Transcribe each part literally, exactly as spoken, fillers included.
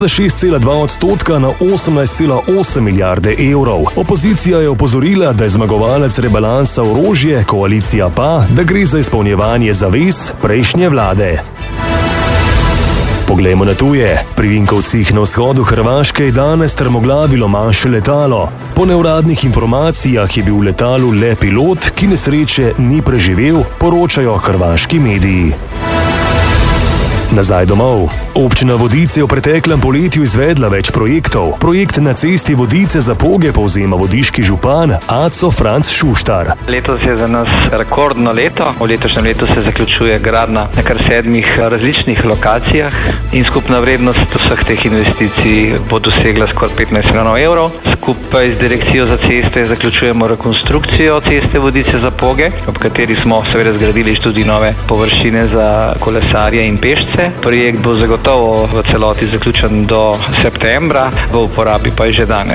za šest cela dva odstotka na osemnajst cela osem milijarde evrov. Opozicija je opozorila, da je zmagovalec rebalansa orožje, koalicija pa, da gre za izpolnjevanje zavez prejšnje vlade. Poglejmo na tuje. Pri Vinkovcih na vzhodu Hrvaške je danes strmoglavilo manjše letalo. Po neuradnih informacijah je bil v letalu le pilot, ki nesreče ni preživel, poročajo hrvaški mediji. Nazaj domov. Občina Vodice je v preteklem poletju izvedla več projektov. Projekt na cesti Vodice-Zapoge povzema vodiški župan Aco Franc Šuštar. Letos je za nas rekordno leto. V letošnjem letu se zaključuje gradnja na kar sedmih različnih lokacijah in skupna vrednost vseh teh investicij bo dosegla skoraj petnajst milijonov evrov. Skupaj z direkcijo za ceste zaključujemo rekonstrukcijo ceste Vodice-Zapoge, ob kateri smo seveda zgradili tudi nove površine za kolesarje in pešce. Projekt bo zagotovo v celoti zaključen do septembra, v uporabi pa je že danes.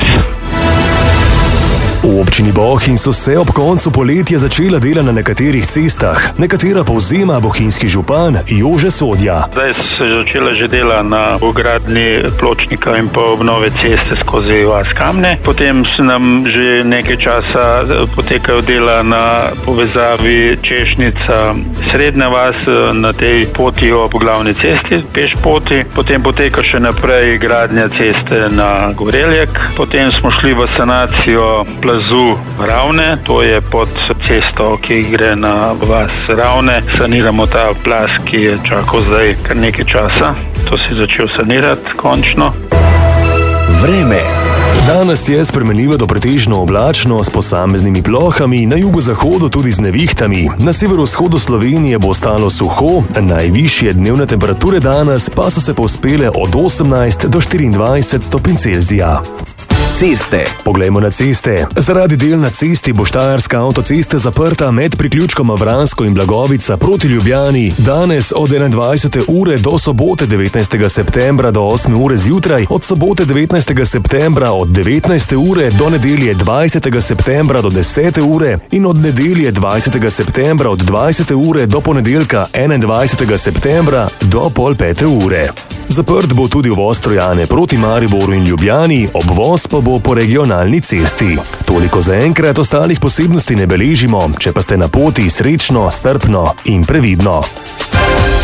V občini Bohinj so se ob koncu poletja začela dela na nekaterih cestah, nekatera povzema bohinjski župan Jože Sodja. Zdaj so se začela že dela na ugradnji pločnika in pa obnove ceste skozi vas Kamne. Potem se nam že nekaj časa potekajo dela na povezavi Češnica Srednja vas na tej poti ob glavni cesti, peš poti. Potem poteka še naprej gradnja ceste na Goreljek. Potem smo šli v sanacijo plazu Ravne, to je pod cesto, ki gre na vas Ravne. Saniramo ta plaz, ki je čakal zdaj kar nekaj časa. To se je začel sanirati končno. Vreme. Danes je spremenljivo do pretežno oblačno s posameznimi plohami, na jugozahodu tudi z nevihtami. Na severovzhodu Slovenije bo ostalo suho, najvišje dnevne temperature danes pa so se povzpele od osemnajst do štiriindvajset stopinj Celzija. Ceste. Poglejmo na ceste. Zaradi del na cesti bo štajerska avtocesta zaprta med priključkoma Vransko in Blagovica proti Ljubljani. Danes od enaindvajsete ure do sobote devetnajstega septembra do osme ure zjutraj, od sobote devetnajstega septembra od devetnajste ure do nedelje dvajsetega septembra do desete ure in od nedelje dvajsetega septembra od dvajsete ure do ponedeljka enaindvajsetega septembra do pol pete ure. Zaprt bo tudi uvoz Trojane proti Mariboru in Ljubljani, obvoz pa bo po regionalni cesti. Toliko za enkrat, ostalih posebnosti ne beležimo, če pa ste na poti, srečno, strpno in previdno.